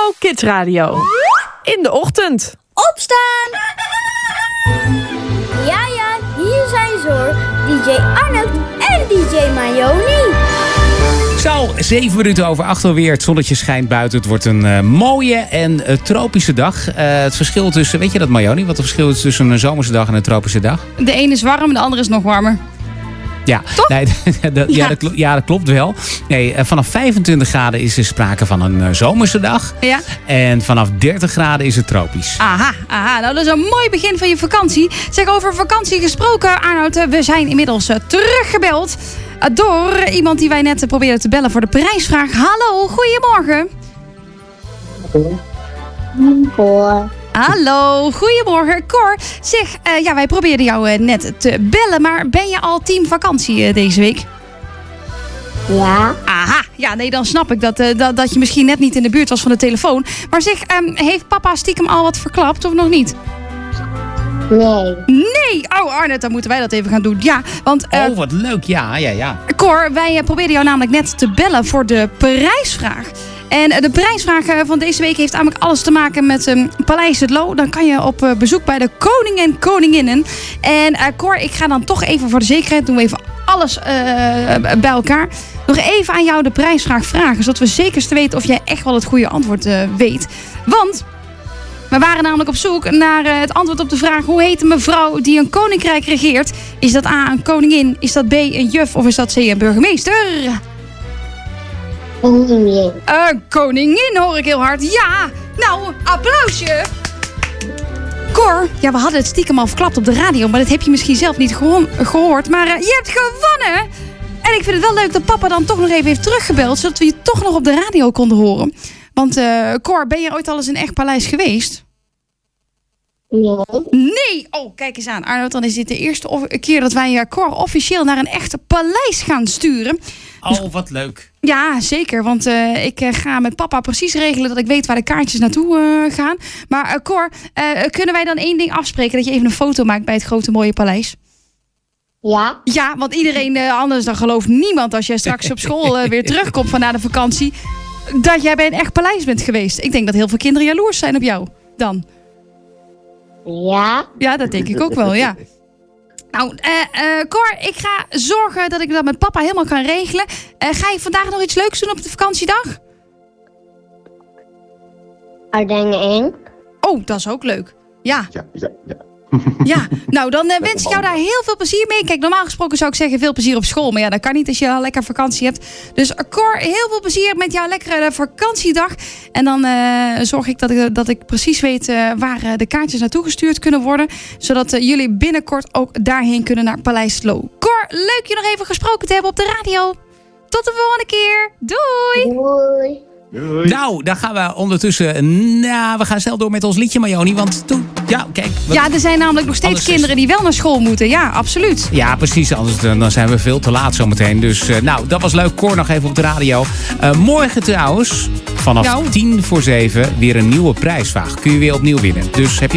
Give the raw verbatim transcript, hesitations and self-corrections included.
Go Kids Radio. In de ochtend. Opstaan! Ja, ja, hier zijn ze hoor. D J Arnold en D J Mayoni. Zo, zeven minuten over acht alweer. Het zonnetje schijnt buiten. Het wordt een uh, mooie en uh, tropische dag. Uh, het verschil tussen, weet je dat Mayoni? Wat het verschil is tussen een zomerse dag en een tropische dag? De ene is warm, de andere is nog warmer. Ja, toch? Nee, dat, ja. Ja, dat, ja, dat klopt wel. Nee, vanaf vijfentwintig graden is er sprake van een uh, zomerse dag. Ja. En vanaf dertig graden is het tropisch. Aha, aha, nou dat is een mooi begin van je vakantie. Zeg, over vakantie gesproken, Arnoud. We zijn inmiddels uh, teruggebeld uh, door iemand die wij net uh, probeerden te bellen voor de prijsvraag. Hallo, goedemorgen. Hoor. Hallo, goedemorgen. Cor, zeg, uh, ja, wij probeerden jou uh, net te bellen, maar ben je al team vakantie uh, deze week? Ja. Aha, ja, nee, dan snap ik dat, uh, dat, dat je misschien net niet in de buurt was van de telefoon. Maar zeg, um, heeft papa stiekem al wat verklapt of nog niet? Nee. Nee! Oh, Arnold, dan moeten wij dat even gaan doen. Ja, want... Uh, oh, wat leuk. Ja, ja, ja. Cor, wij uh, probeerden jou namelijk net te bellen voor de prijsvraag. En de prijsvraag van deze week heeft namelijk alles te maken met um, Paleis het Loo. Dan kan je op uh, bezoek bij de koning en koninginnen. En uh, Cor, ik ga dan toch even voor de zekerheid, doen we even alles uh, bij elkaar. Nog even aan jou de prijsvraag vragen, zodat we zeker te weten of jij echt wel het goede antwoord uh, weet. Want we waren namelijk op zoek naar uh, het antwoord op de vraag: hoe heet een mevrouw die een koninkrijk regeert? Is dat A, een koningin? Is dat B, een juf? Of is dat C, een burgemeester? Koningin. Een koningin hoor ik heel hard. Ja, nou, applausje. Cor, ja, we hadden het stiekem al verklapt op de radio, maar dat heb je misschien zelf niet geho- gehoord. Maar uh, je hebt gewonnen. En ik vind het wel leuk dat papa dan toch nog even heeft teruggebeld, zodat we je toch nog op de radio konden horen. Want uh, Cor, ben je ooit al eens in echt paleis geweest? Nee. Nee! Oh, kijk eens aan. Arnold, dan is dit de eerste of- keer dat wij uh, Cor officieel naar een echte paleis gaan sturen. Oh, wat leuk. Ja, zeker. Want uh, ik uh, ga met papa precies regelen dat ik weet waar de kaartjes naartoe uh, gaan. Maar uh, Cor, uh, kunnen wij dan één ding afspreken? Dat je even een foto maakt bij het grote mooie paleis? Ja. Ja, want iedereen uh, anders, dan gelooft niemand als jij straks op school uh, weer terugkomt van na de vakantie, dat jij bij een echt paleis bent geweest. Ik denk dat heel veel kinderen jaloers zijn op jou dan. Ja. Ja, dat denk ik ook wel, ja. Nou, uh, uh, Cor, ik ga zorgen dat ik dat met papa helemaal kan regelen. Uh, ga je vandaag nog iets leuks doen op de vakantiedag? Ardennen. Oh, dat is ook leuk. Ja. Ja, ja, ja. Ja, nou dan uh, wens ik jou daar heel veel plezier mee. Kijk, normaal gesproken zou ik zeggen veel plezier op school. Maar ja, dat kan niet als je al lekker vakantie hebt. Dus uh, Cor, heel veel plezier met jouw lekkere uh, vakantiedag. En dan uh, zorg ik dat, ik dat ik precies weet uh, waar uh, de kaartjes naartoe gestuurd kunnen worden. Zodat uh, jullie binnenkort ook daarheen kunnen naar Paleis het Loo. Cor, leuk je nog even gesproken te hebben op de radio. Tot de volgende keer. Doei! Doei. Doei. Nou, dan gaan we ondertussen... Nou, we gaan snel door met ons liedje, Mayoni. Want toen... Ja, kijk. Wat... Ja, er zijn namelijk nog steeds Alles is... kinderen die wel naar school moeten. Ja, absoluut. Ja, precies. Anders dan zijn we veel te laat zometeen. Dus uh, nou, dat was leuk. Cor nog even op de radio. Uh, morgen trouwens, vanaf nou. tien voor zeven, weer een nieuwe prijsvraag. Kun je weer opnieuw winnen. Dus heb je